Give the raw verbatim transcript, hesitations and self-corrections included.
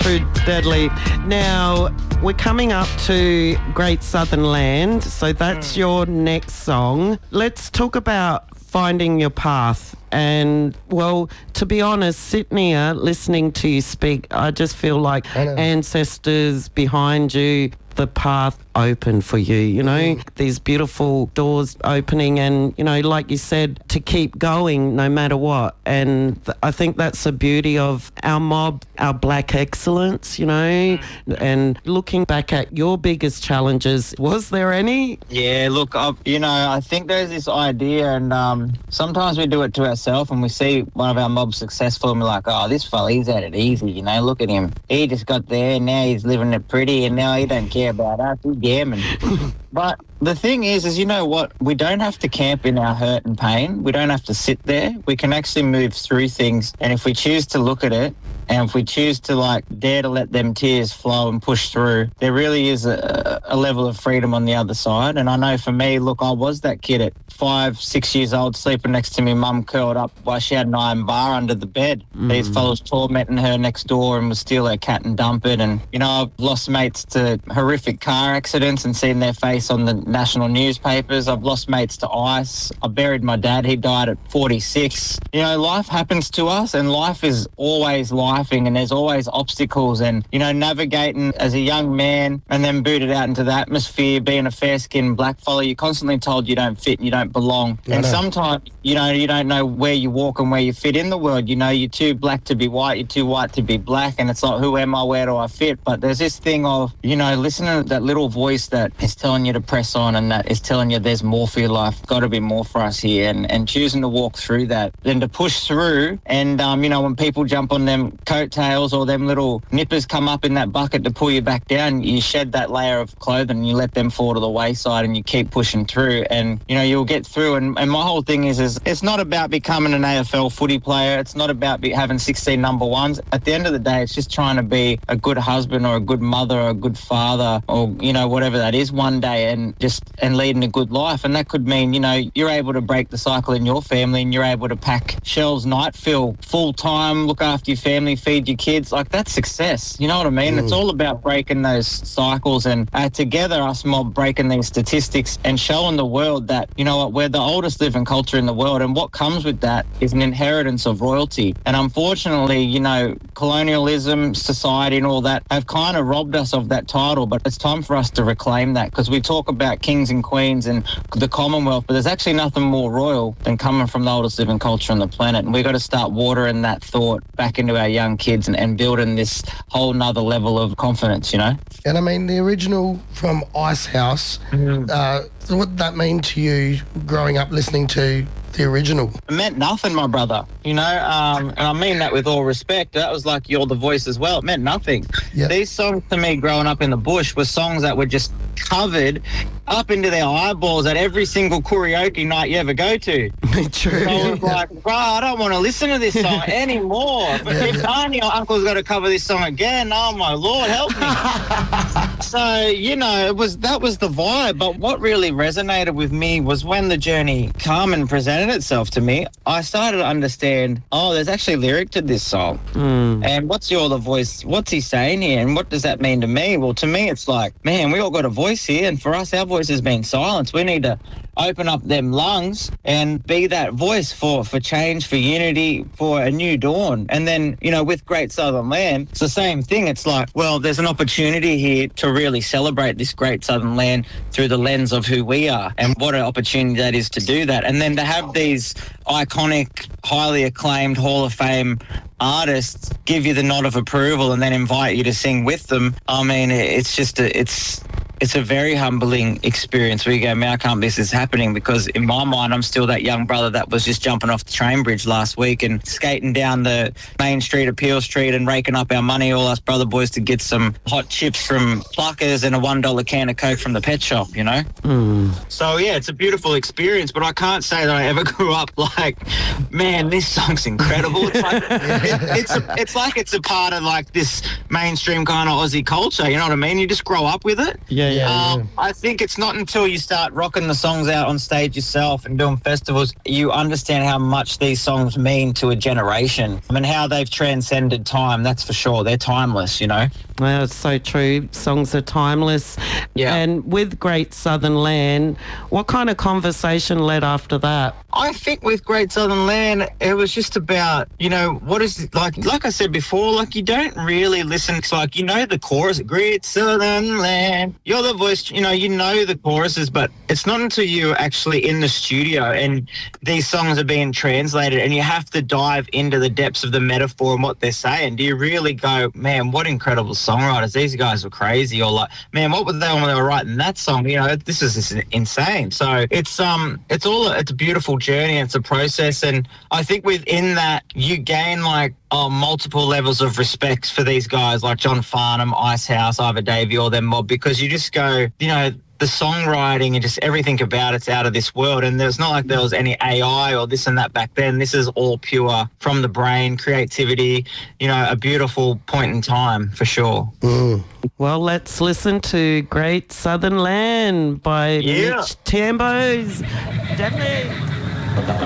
through Deadly. Now, we're coming up to Great Southern Land, so that's mm. your next song. Let's talk about finding your path. And, well, to be honest, sitting here listening to you speak, I just feel like ancestors behind you, the path open for you, you know, mm. these beautiful doors opening and, you know, like you said, to keep going no matter what. And th- I think that's the beauty of our mob, our black excellence, you know, mm. and looking back at your biggest challenges, was there any? Yeah, look, I, you know, I think there's this idea and um, sometimes we do it to ourselves and we see one of our mobs successful and we're like, oh, this fella, he's had it easy, you know, look at him. He just got there and now he's living it pretty and now he don't care about us, he's gammon. But the thing is, is you know what? We don't have to camp in our hurt and pain. We don't have to sit there. We can actually move through things. And if we choose to look at it, and if we choose to like dare to let them tears flow and push through, there really is a, a level of freedom on the other side. And I know for me, look, I was that kid at five, six years old, sleeping next to me mum curled up while she had an iron bar under the bed. Mm. These fellas tormenting her next door and would steal her cat and dump it. And, you know, I've lost mates to horrific car accidents and seen their face on the national newspapers. I've lost mates to ice. I buried my dad. He died at forty-six. You know, life happens to us and life is always life. And there's always obstacles and, you know, navigating as a young man and then booted out into the atmosphere, being a fair-skinned black fella, you're constantly told you don't fit and you don't belong. I and know. Sometimes, you know, you don't know where you walk and where you fit in the world. You know, you're too black to be white, you're too white to be black, and it's like, who am I, where do I fit? But there's this thing of, you know, listening to that little voice that is telling you to press on and that is telling you there's more for your life, got to be more for us here, and, and choosing to walk through that, then to push through. And, um, you know, when people jump on them coattails or them little nippers come up in that bucket to pull you back down, you shed that layer of clothing and you let them fall to the wayside and you keep pushing through and, you know, you'll get through. And, and my whole thing is, is it's not about becoming an A F L footy player. It's not about be, having sixteen number ones. At the end of the day, it's just trying to be a good husband or a good mother or a good father or, you know, whatever that is one day and just and leading a good life. And that could mean, you know, you're able to break the cycle in your family and you're able to pack shelves night fill full time, look after your family, feed your kids. Like, that's success. You know what I mean? Mm. It's all about breaking those cycles and uh, together us mob breaking these statistics and showing the world that, you know what, we're the oldest living culture in the world, and what comes with that is an inheritance of royalty. And unfortunately, you know, colonialism, society and all that have kind of robbed us of that title, but it's time for us to reclaim that, because we talk about kings and queens and the Commonwealth, but there's actually nothing more royal than coming from the oldest living culture on the planet. And we've got to start watering that thought back into our young kids and, and building this whole nother level of confidence, you know? And I mean, the original from Icehouse, mm. uh, so what did that mean to you growing up listening to the original? It meant nothing, my brother, you know, um, and I mean that with all respect. That was like You're the Voice as well. It meant nothing. Yep. These songs to me growing up in the bush were songs that were just covered up into their eyeballs at every single karaoke night you ever go to. Me too. So I was like, bro, I don't want to listen to this song anymore. But if Auntie or Uncle's got to cover this song again, oh my Lord, help me. So, you know, it was that was the vibe. But what really resonated with me was when the journey Carmen presented itself to me, I started to understand, oh, there's actually lyric to this song. Mm. And what's You're the Voice? What's he saying here? And what does that mean to me? Well, to me, it's like, man, we all got a voice here. And for us, our voice has been silenced. We need to open up them lungs and be that voice for, for change, for unity, for a new dawn. And then, you know, with Great Southern Land, it's the same thing. It's like, well, there's an opportunity here to really celebrate this Great Southern Land through the lens of who we are, and what an opportunity that is to do that. And then to have these iconic, highly acclaimed Hall of Fame artists give you the nod of approval and then invite you to sing with them. I mean, it's just a, it's it's a very humbling experience where you go, man, I can't believe this is happening, because in my mind, I'm still that young brother that was just jumping off the train bridge last week and skating down the main street of Peel Street and raking up our money, all us brother boys, to get some hot chips from Pluckers and a one dollar can of Coke from the pet shop, you know? Mm. So, yeah, it's a beautiful experience, but I can't say that I ever grew up like, man, this song's incredible. It's like, it, it's, a, it's like it's a part of like this mainstream kind of Aussie culture, you know what I mean? You just grow up with it. Yeah. Yeah, yeah. Um, I think it's not until you start rocking the songs out on stage yourself and doing festivals, you understand how much these songs mean to a generation. I mean, how they've transcended time, that's for sure. They're timeless, you know? Well, it's so true. Songs are timeless. Yeah. And with Great Southern Land, what kind of conversation led after that? I think with Great Southern Land, it was just about, you know, what is it like, like I said before, like you don't really listen to, like, you know, the chorus, Great Southern Land, you're the voice, you know, you know the choruses, but it's not until you're actually in the studio and these songs are being translated and you have to dive into the depths of the metaphor and what they're saying. Do you really go, man, what incredible songwriters, these guys were crazy, or like, man, what were they when they were writing that song? You know, this is just insane. So it's um, it's all it's a beautiful journey. It's a process, and I think within that you gain like oh, multiple levels of respect for these guys like John Farnham, Icehouse, Ivor Davey, all them mob, because you just go, you know, the songwriting and just everything about it's out of this world. And there's not like there was any A I or this and that back then. This is all pure from the brain, creativity, you know, a beautiful point in time for sure. Mm. Well, let's listen to Great Southern Land by Yeah. Mitch Tambos. Definitely.